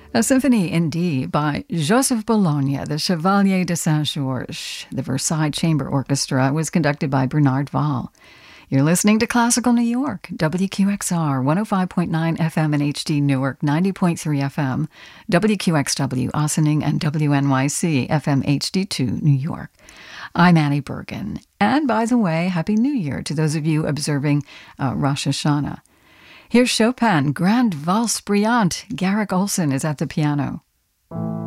A symphony in D by Joseph Bologna, the Chevalier de Saint-Georges. The Versailles Chamber Orchestra was conducted by Bernard Wahl. You're listening to Classical New York, WQXR, 105.9 FM in HD Newark, 90.3 FM, WQXW Ossining, and WNYC FM HD2 New York. I'm Annie Bergen. And by the way, Happy New Year to those of you observing Rosh Hashanah. Here's Chopin, Grande Valse Brillante. Garrick Olson is at the piano.